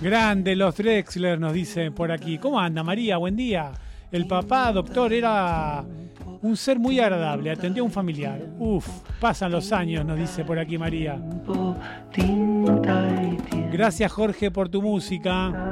Grande, los Drexler, nos dice por aquí. ¿Cómo anda, María? Buen día. El papá, doctor, era un ser muy agradable, atendió a un familiar. Uf, pasan los años, nos dice por aquí María. Gracias, Jorge, por tu música.